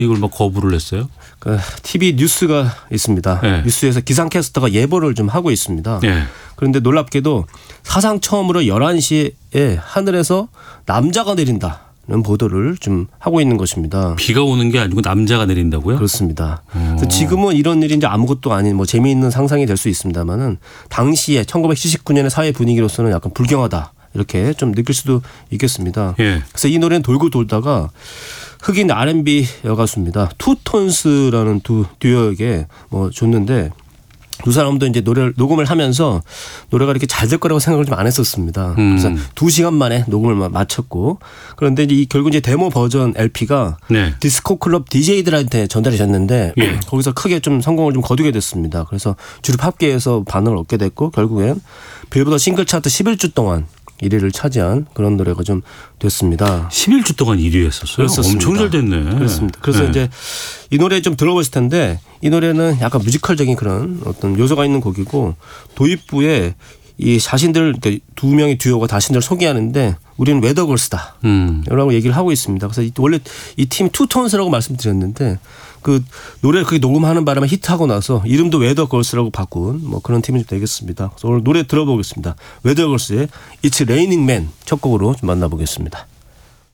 이걸 뭐 거부를 했어요? 그 TV 뉴스가 있습니다. 네. 뉴스에서 기상캐스터가 예보를 좀 하고 있습니다. 네. 그런데 놀랍게도 사상 처음으로 11시에 하늘에서 남자가 내린다는 보도를 좀 하고 있는 것입니다. 비가 오는 게 아니고 남자가 내린다고요? 그렇습니다. 그래서 지금은 이런 일이 이제 아무것도 아닌 뭐 재미있는 상상이 될 수 있습니다만은 당시에 1979년의 사회 분위기로서는 약간 불경하다 이렇게 좀 느낄 수도 있겠습니다. 예. 그래서 이 노래는 돌고 돌다가 흑인 R&B 여가수입니다. 투톤스라는 두 듀오에게 뭐 줬는데 두 사람도 이제 노래를 녹음을 하면서 노래가 이렇게 잘 될 거라고 생각을 좀 안 했었습니다. 그래서 2시간 만에 녹음을 마쳤고 그런데 이제 결국 이제 데모 버전 LP가 네. 디스코 클럽 DJ들한테 전달이 됐는데 예. 거기서 크게 좀 성공을 좀 거두게 됐습니다. 그래서 주류 팝계에서 반응을 얻게 됐고 결국엔 빌보드 싱글 차트 11주 동안 1위를 차지한 그런 노래가 좀 됐습니다. 11주 동안 1위 했었어요. 그렇습니다. 엄청 잘 됐네. 그렇습니다. 그래서 네. 이제 이 노래 좀 들어보실 텐데 이 노래는 약간 뮤지컬적인 그런 어떤 요소가 있는 곡이고 도입부에 이 자신들 그러니까 두 명의 듀오가 자신들을 소개하는데 우리는 웨더걸스다 라고 얘기를 하고 있습니다. 그래서 원래 이 팀 투톤스라고 말씀드렸는데 그 노래 그게 녹음하는 바람에 히트하고 나서 이름도 웨더걸스라고 바꾼 뭐 그런 팀이 되겠습니다. 그래서 오늘 노래 들어보겠습니다. 웨더걸스의 It's Raining Man 첫 곡으로 좀 만나보겠습니다.